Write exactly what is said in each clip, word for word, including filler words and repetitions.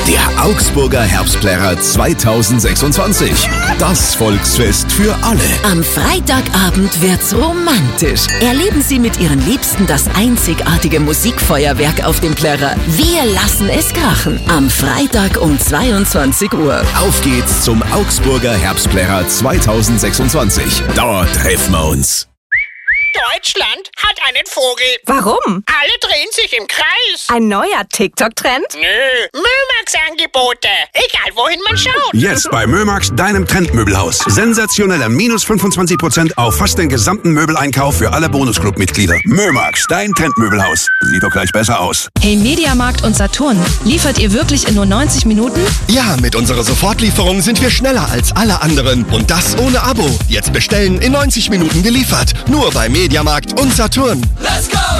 Der Augsburger Herbstplärrer zweitausendsechsundzwanzig. Das Volksfest für alle. Am Freitagabend wird's romantisch. Erleben Sie mit Ihren Liebsten das einzigartige Musikfeuerwerk auf dem Plärrer. Wir lassen es krachen. Am Freitag um zweiundzwanzig Uhr. Auf geht's zum Augsburger Herbstplärrer zweitausendsechsundzwanzig. Dort treffen wir uns. Deutschland hat einen Vogel. Warum? Alle drehen sich im Kreis. Ein neuer TikTok-Trend? Nö, Mömax-Angebote. Egal, wohin man schaut. Jetzt bei Mömax, deinem Trendmöbelhaus. Sensationeller minus fünfundzwanzig Prozent auf fast den gesamten Möbeleinkauf für alle Bonusclub-Mitglieder. Mömax, dein Trendmöbelhaus. Sieht doch gleich besser aus. Hey, Mediamarkt und Saturn. Liefert ihr wirklich in nur neunzig Minuten? Ja, mit unserer Sofortlieferung sind wir schneller als alle anderen. Und das ohne Abo. Jetzt bestellen, in neunzig Minuten geliefert. Nur bei Mediamarkt und Saturn. Let's go!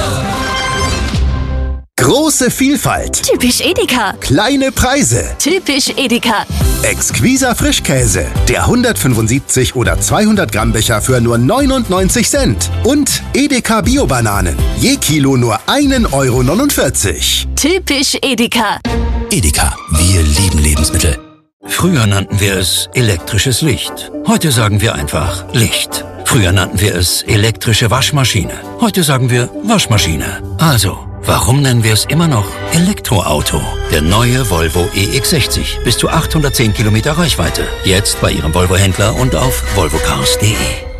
Große Vielfalt. Typisch Edeka. Kleine Preise. Typisch Edeka. Exquiser Frischkäse. Der hundertfünfundsiebzig oder zweihundert Gramm Becher für nur neunundneunzig Cent. Und Edeka Bio-Bananen. Je Kilo nur ein Euro neunundvierzig. Typisch Edeka. Edeka. Wir lieben Lebensmittel. Früher nannten wir es elektrisches Licht. Heute sagen wir einfach Licht. Früher nannten wir es elektrische Waschmaschine. Heute sagen wir Waschmaschine. Also, warum nennen wir es immer noch Elektroauto? Der neue Volvo E X sechzig. Bis zu achthundertzehn Kilometer Reichweite. Jetzt bei Ihrem Volvo-Händler und auf volvocars punkt de.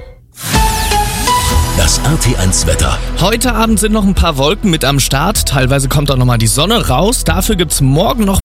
Das R T eins Wetter. Heute Abend sind noch ein paar Wolken mit am Start. Teilweise kommt auch nochmal die Sonne raus. Dafür gibt's morgen noch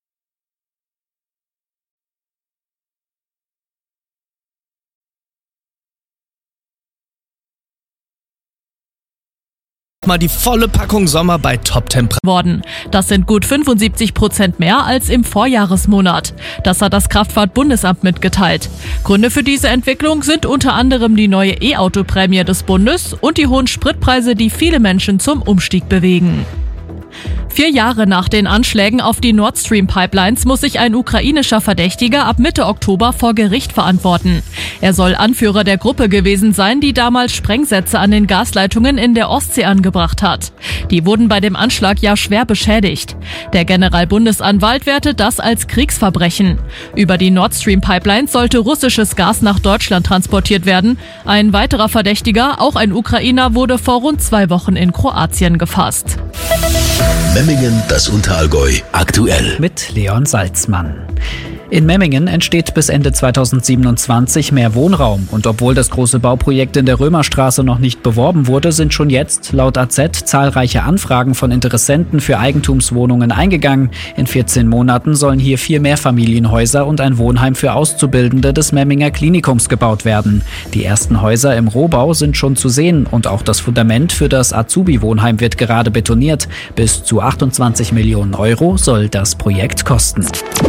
mal die volle Packung Sommer bei Top-Temperaturen worden. Das sind gut fünfundsiebzig Prozent mehr als im Vorjahresmonat. Das hat das Kraftfahrtbundesamt mitgeteilt. Gründe für diese Entwicklung sind unter anderem die neue E-Auto-Prämie des Bundes und die hohen Spritpreise, die viele Menschen zum Umstieg bewegen. Vier Jahre nach den Anschlägen auf die Nord Stream Pipelines muss sich ein ukrainischer Verdächtiger ab Mitte Oktober vor Gericht verantworten. Er soll Anführer der Gruppe gewesen sein, die damals Sprengsätze an den Gasleitungen in der Ostsee angebracht hat. Die wurden bei dem Anschlag ja schwer beschädigt. Der Generalbundesanwalt wertet das als Kriegsverbrechen. Über die Nord Stream Pipelines sollte russisches Gas nach Deutschland transportiert werden. Ein weiterer Verdächtiger, auch ein Ukrainer, wurde vor rund zwei Wochen in Kroatien gefasst. Memmingen, das Unterallgäu, aktuell. Mit Leon Salzmann. In Memmingen entsteht bis Ende zweitausendsiebenundzwanzig mehr Wohnraum. Und obwohl das große Bauprojekt in der Römerstraße noch nicht beworben wurde, sind schon jetzt, laut A Z, zahlreiche Anfragen von Interessenten für Eigentumswohnungen eingegangen. In vierzehn Monaten sollen hier vier Mehrfamilienhäuser und ein Wohnheim für Auszubildende des Memminger Klinikums gebaut werden. Die ersten Häuser im Rohbau sind schon zu sehen und auch das Fundament für das Azubi-Wohnheim wird gerade betoniert. Bis zu achtundzwanzig Millionen Euro soll das Projekt kosten.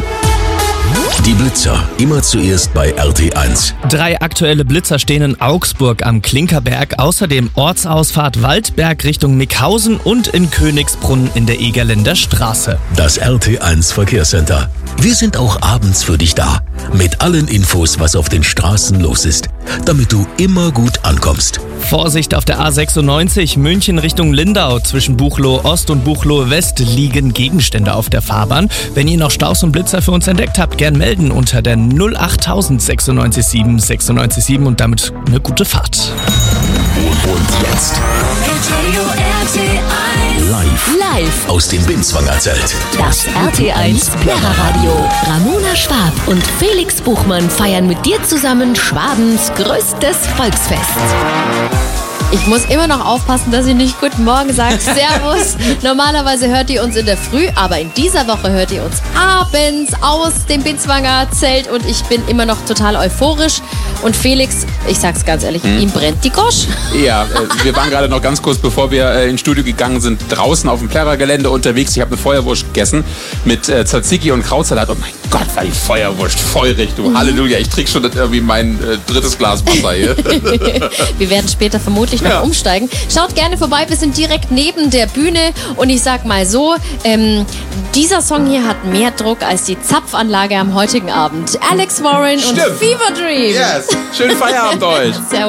Die Blitzer, immer zuerst bei R T eins. Drei aktuelle Blitzer stehen in Augsburg am Klinkerberg, außerdem Ortsausfahrt Waldberg Richtung Mickhausen und in Königsbrunn in der Egerländer Straße. Das R T eins Verkehrscenter. Wir sind auch abends für dich da. Mit allen Infos, was auf den Straßen los ist. Damit du immer gut ankommst. Vorsicht auf der A sechsundneunzig, München Richtung Lindau. Zwischen Buchloe Ost und Buchloe West liegen Gegenstände auf der Fahrbahn. Wenn ihr noch Staus und Blitzer für uns entdeckt habt, gern melden unter der null acht null null null neun sechs sieben sechs neun sieben und damit eine gute Fahrt. Und jetzt live, Live aus dem Binswanger Zelt. Das R T eins Plärrerradio. Ramona Schwab und Felix Buchmann feiern mit dir zusammen Schwabens größtes Volksfest. Ich muss immer noch aufpassen, dass ich nicht Guten Morgen sage. Servus. Normalerweise hört ihr uns in der Früh, aber in dieser Woche hört ihr uns abends aus dem Binswanger Zelt und ich bin immer noch total euphorisch. Und Felix, ich sag's ganz ehrlich, hm. ihm brennt die Gosch. Ja, äh, wir waren gerade noch ganz kurz, bevor wir äh, ins Studio gegangen sind, draußen auf dem Plärrergelände unterwegs. Ich habe eine Feuerwurst gegessen mit äh, Tzatziki und Krautsalat. Oh mein Gott, war die Feuerwurst feurig, du. Mhm. Halleluja, ich trinke schon irgendwie mein äh, drittes Glas Wasser hier. Wir werden später vermutlich noch ja. umsteigen. Schaut gerne vorbei, wir sind direkt neben der Bühne und ich sag mal so, ähm, dieser Song hier hat mehr Druck als die Zapfanlage am heutigen Abend. Alex Warren Stimmt. und Fever Dream. Yes, schönen Feierabend euch. Servus.